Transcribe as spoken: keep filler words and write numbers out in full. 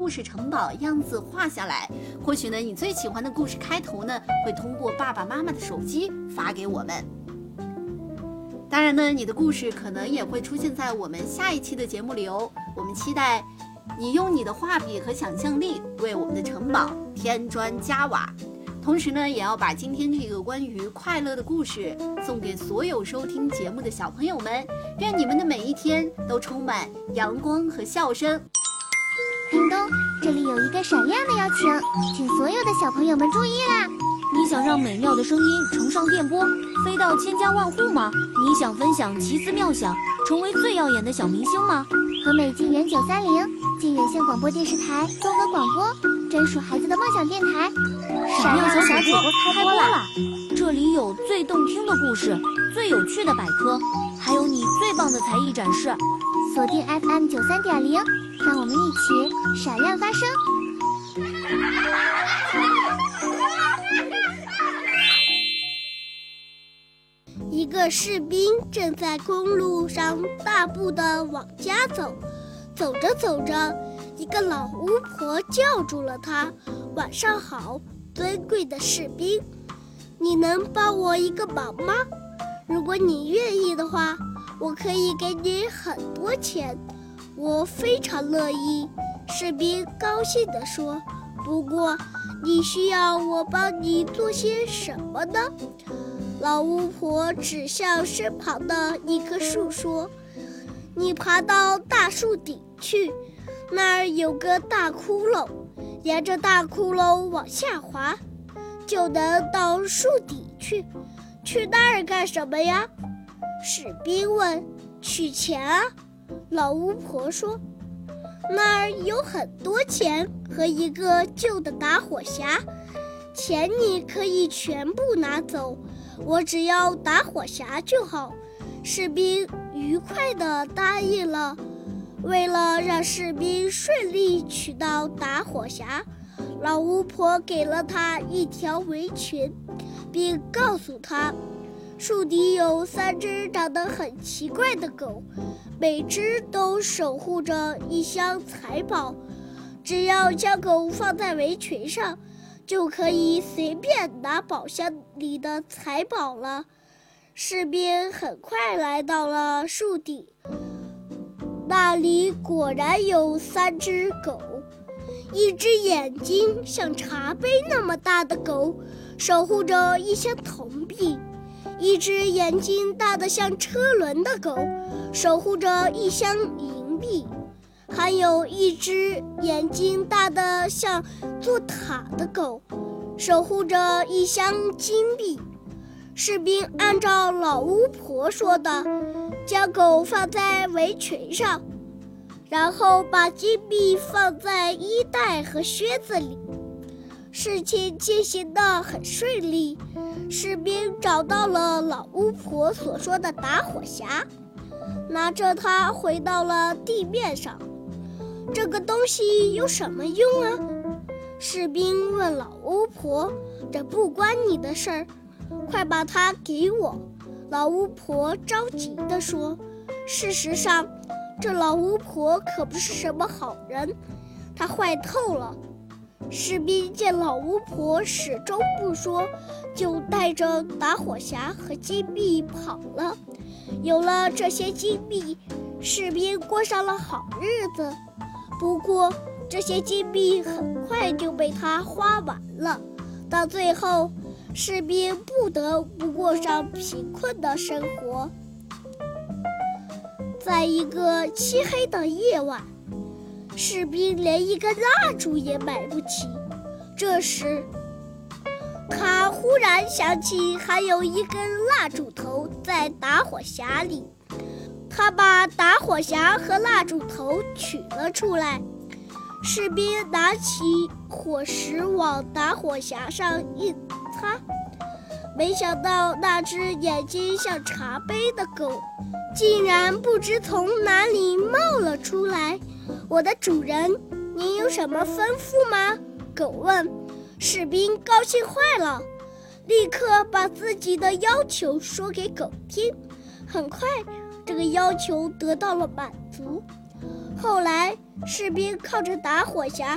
故事城堡样子画下来。或许呢，你最喜欢的故事开头呢，会通过爸爸妈妈的手机发给我们。当然呢，你的故事可能也会出现在我们下一期的节目里哦。我们期待你用你的画笔和想象力为我们的城堡添砖加瓦。同时呢，也要把今天这个关于快乐的故事送给所有收听节目的小朋友们，愿你们的每一天都充满阳光和笑声。 叮咚，这里有一个闪亮的邀请，请所有的小朋友们注意啦！ 你想让美妙的声音乘上电波，飞到千家万户吗？你想分享奇思妙想，成为最耀眼的小明星吗？ 和美静园九三零靖远县广播电视台综合广播，专属孩子的梦想电台， 闪亮小主播开播啦！这里有最动听的故事，最有趣的百科，还有你最棒的才艺展示。 锁定 F M 九三点零，让我们一起闪亮发声。 一个士兵正在公路上大步地往家走，走着走着，一个老巫婆叫住了他：“晚上好，尊贵的士兵，你能帮我一个忙吗？如果你愿意的话，我可以给你很多钱。”“我非常乐意。”士兵高兴地说。“不过，你需要我帮你做些什么呢？”老巫婆指向身旁的一棵树说：“你爬到大树顶去，那儿有个大窟窿，沿着大窟窿往下滑，就能到树底去。去那儿干什么呀？”士兵问。“取钱啊。”老巫婆说。“那儿有很多钱和一个旧的打火匣，钱你可以全部拿走，我只要打火匣就好。”士兵愉快地答应了。为了让士兵顺利取到打火匣，老巫婆给了他一条围裙，并告诉他，树底有三只长得很奇怪的狗，每只都守护着一箱财宝。只要将狗放在围裙上，就可以随便拿宝箱里的财宝了。士兵很快来到了树底，那里果然有三只狗。一只眼睛像茶杯那么大的狗，守护着一箱铜币；一只眼睛大得像车轮的狗，守护着一箱银币；还有一只眼睛大得像座塔的狗，守护着一箱金币。士兵按照老巫婆说的，将狗放在围裙上，然后把金币放在衣袋和靴子里。事情进行得很顺利，士兵找到了老巫婆所说的打火匣，拿着它回到了地面上。“这个东西有什么用啊？”士兵问老巫婆。“这不关你的事儿，快把它给我。”老巫婆着急地说。事实上，这老巫婆可不是什么好人，她坏透了。士兵见老巫婆始终不说，就带着打火匣和金币跑了。有了这些金币，士兵过上了好日子。不过，这些金币很快就被他花完了。到最后，士兵不得不过上贫困的生活。在一个漆黑的夜晚，士兵连一根蜡烛也买不起。这时，他忽然想起还有一根蜡烛头在打火匣里。他把打火匣和蜡烛头取了出来。士兵拿起火石往打火匣上一擦，没想到那只眼睛像茶杯的狗竟然不知从哪里冒了出来。“我的主人，您有什么吩咐吗？”狗问。士兵高兴坏了，立刻把自己的要求说给狗听。很快，这个要求得到了满足。后来，士兵靠着打火匣